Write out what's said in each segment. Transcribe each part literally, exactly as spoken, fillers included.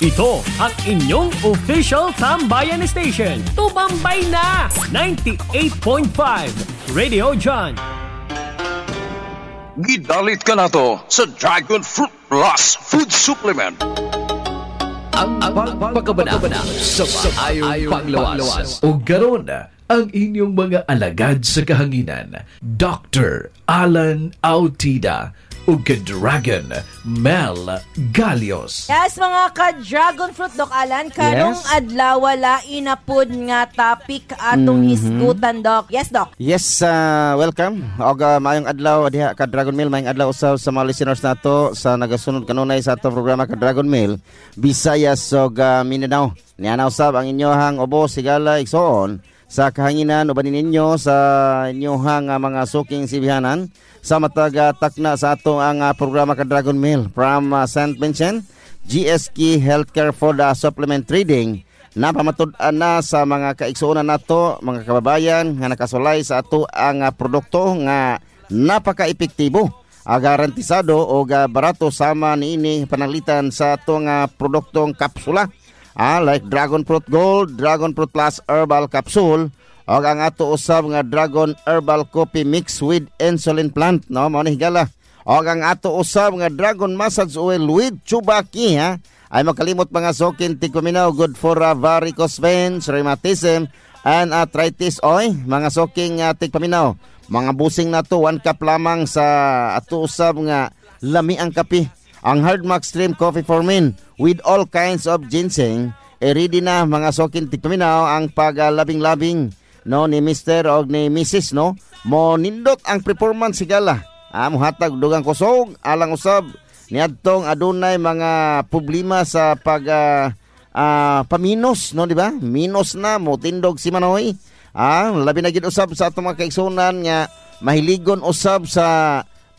Ito ang inyong official Tambayan Station. Tumambay na! ninety-eight point five Radio John. Gidalit ka na to sa Dragon Fruit Plus Food Supplement. Ang pagpagkabana sa maayong panglawas. O garon ang inyong mga alagad sa kahanginan. Doctor Alan Autida o ka-Dragon Mel Galios. Yes, mga ka-Dragon Fruit, Doc Alan. Karong Yes. adlaw wala inapod nga topic atong Mhm. hisgutan, Doc. Yes, Doc. Yes, uh, welcome. Og uh, maayong adlaw diha ka Dragon Mail, maayong adlaw usab sa mga listeners nato sa nagasunod kanunay sa ato programa ka Dragon Mail, Visayas ug uh, Mindanao. Niya na usab ang inyohang ubo sigala igsoon sa kahanginan uban ninyo sa inyohang uh, mga suking sibihanan sa mataga takna sa ato ang uh, programa ka Dragon Mail from uh, Saint Vincent, G S K Healthcare for the Supplement Trading. Napamatud-an na sa mga kaigsuonan nato, mga kababayan nga nakasulay sa ato ang uh, produkto nga napaka-epektibo, uh, garantisado o uh, barato sama niini pananglitan sa ato nga produktong kapsula. Ah, like Dragon Fruit Gold, Dragon Fruit Plus Herbal Capsule, o ang ato usab nga Dragon Herbal Coffee Mix with Insulin Plant, no? Mao ni higala. O ang ato usab nga Dragon Massage Oil with Chubaki, ha? Ay makalimot mga sokin tigpaminaw, good for uh, varicose veins, rheumatism, and arthritis. Oy, mga soking uh, tigpaminaw. Mga busing na to, one cup lamang sa ato usab nga lami ang kape. Ang Hardmax Stream Coffee for Men with all kinds of ginseng, e ready na mga sokin tigpaminaw ang paglabing-labing no ni Mister og ni Missus no. Mo nindot ang performance sigala. Ah, muhatag dugang kusog alang usab niadtong adunay mga problema sa pag uh, uh, paminos no, di ba? Minos na mo tindog si Manoy. Ah, labi na gid usab sa atong mga kaigsunan nga mahiligon usab sa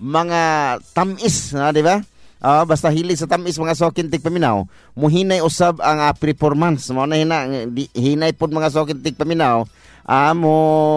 mga tamis na, di ba? Ah, basta hilig sa tamis mga sokin tigpaminaw, muhinay usab ang uh, performance. Mo na hina di, hinay pod mga sokin tigpaminaw. Ah, mo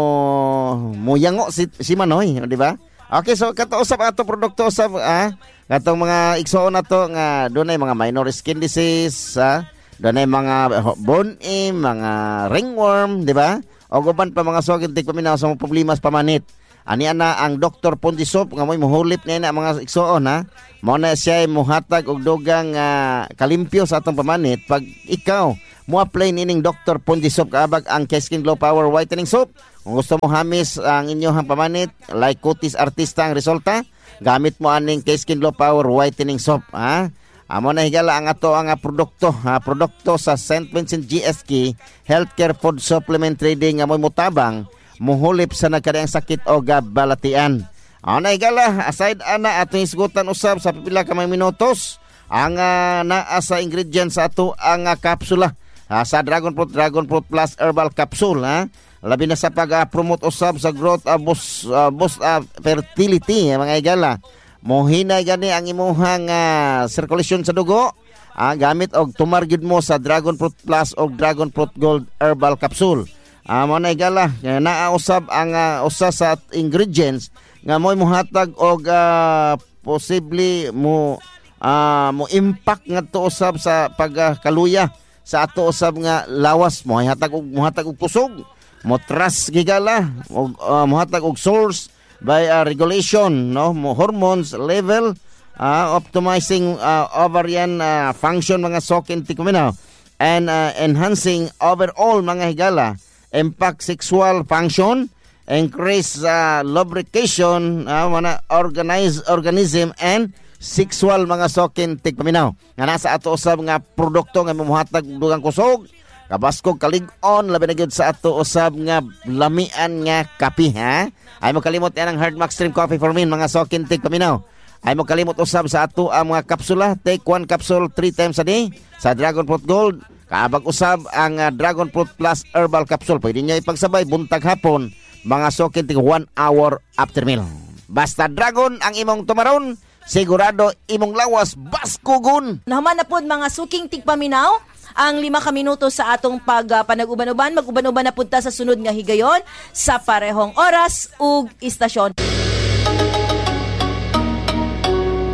mo yango si, si Manoy, di ba? Okay, so kato usab ato produkto usab ah, katong mga igsoon nato nga dunay mga minor skin disease, ah, dunay mga bone ache, mga ringworm, di ba? O guban pa mga sokin tigpaminaw sa mga problema sa pamanit. Ani ana ang Doctor Pondisop nga mo'y muhulip niya na mga igsoon, ha. Mao na siya muhatag og dugang uh, kalimpyo sa atong pamanit pag ikaw mo apply nining Doctor Pondisop kaabag ang K-Skin Glow Power Whitening Soap. Kung gusto mo hamis ang inyong pamanit like Cutis Artista ang resulta, gamit mo aning K-Skin Glow Power Whitening Soap, ha. Amo na higala ang ato ang uh, produkto, ha, produkto sa Saint Vincent G S K Healthcare Food Supplement Trading nga mo'y mutabang muhulip sa nagkadayang sakit o gabalatian. Ano na higala, aside ana ato isgutan usab sa pipila ka mga minutos ang uh, naa sa ingredients sa ato ang uh, kapsula uh, sa Dragon Fruit Dragon Fruit Plus Herbal Capsule, ha. Labi na sa pag-promote uh, usab sa growth uh, boost, uh, boost uh, fertility, uh, mga higala. Mohinay gani ang imuhang uh, circulation sa dugo, uh, gamit og tumargid mo sa Dragon Fruit Plus o Dragon Fruit Gold Herbal Capsule. Amo na higala, naausab ang uh, usa sa ingredients nga mo'y muhatag og uh, possibly mo uh, mo impact nga to usab sa pagkaluya uh, sa ato usab nga lawas mo hatag og muhatag og kusog, mo trust gigala og uh, muhatag og source by uh, regulation, no, mo hormones level, uh, optimizing uh, ovarian uh, function mga sokin tikuminaw, and uh, enhancing overall mga higala impact sexual function, increase uh, lubrication, uh, mga organized organism, and sexual mga sokin tigpaminaw. Nga nasa ato usab nga produkto nga mamuhatag dugang kusog, kabaskog kalig-on, labi na gyud sa ato usab nga lamian nga kape, ha. Ay mo kalimot yan ang Hardmax Stream Coffee for Men mga sokin tigpaminaw. Ay mo kalimot usab sa ato ang mga kapsula, take one capsule three times a day sa Dragon Fruit Gold. Kaabag usab ang uh, Dragon Fruit Plus Herbal Capsule. Pwede niya ipagsabay buntag hapon, mga sokin ting one hour after meal. Basta Dragon ang imong tumaron, sigurado imong lawas baskugon. Naman na po mga suking tigpaminaw ang lima ka minuto sa atong pag uh, panag-uban-uban. Mag-uban-uban na punta sa sunod nga higayon sa parehong oras ug istasyon.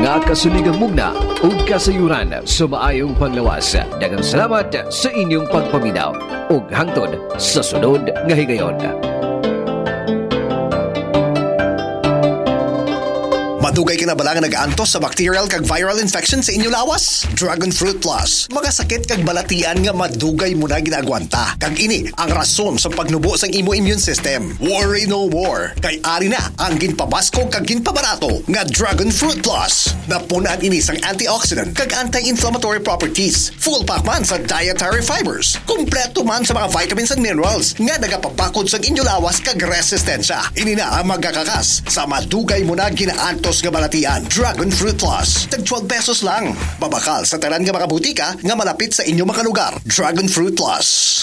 nga kasuligang mugna ug kasayuran sa maayong panglawas. Daghang salamat sa inyong pagpaminaw ug hangtod sa sunod nga higayon. Madugay ka na ba lang nag-antos sa bacterial kag viral infection sa inyo lawas? Dragon Fruit Plus. Mga sakit kag balatian nga madugay mo na ginagwanta. Kag ini ang rason sa pagnubo sang imo immune system. Worry no more. Kay ari na ang ginpabasko kag ginpabarato nga Dragon Fruit Plus. Napunan ini sang antioxidant kag anti-inflammatory properties. Full pack man sa dietary fibers. Kompleto man sa mga vitamins and minerals nga nagapabakod sang inyo lawas kag resistensya. Ini na ang magkakakas sa madugay mo na ginaantos nga balatian. Dragon Fruit Plus. Tag twelve pesos lang. Babakal sa tanan nga mga butika nga malapit sa inyo mga lugar. Dragon Fruit Plus.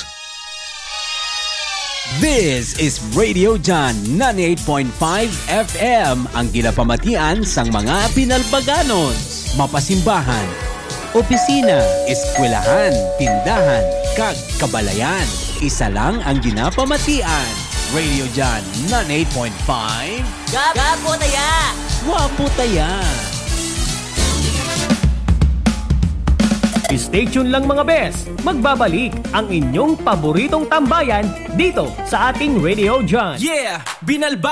This is Radio John ninety-eight point five F M, ang ginapamatian sang mga pinalbaganon, mapasimbahan, opisina, eskwelahan, tindahan, kag kabalayan. Isa lang ang ginapamatian. Radio John ninety-eight point five. Gapo taya! Wapo taya! Stay tuned lang mga bes. Magbabalik ang inyong paboritong tambayan dito sa ating Radio John. Yeah! Binalba!